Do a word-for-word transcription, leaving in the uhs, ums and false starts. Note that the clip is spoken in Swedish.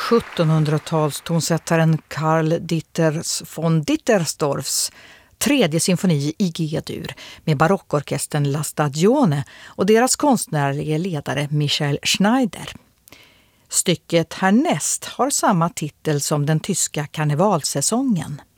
sjuttonhundratals-tonsättaren Karl Ditters von Dittersdorfs tredje symfoni i G-dur med barockorkestern La Stagione och deras konstnärliga ledare Michael Schneider. Stycket härnäst har samma titel som den tyska karnevalsäsongen.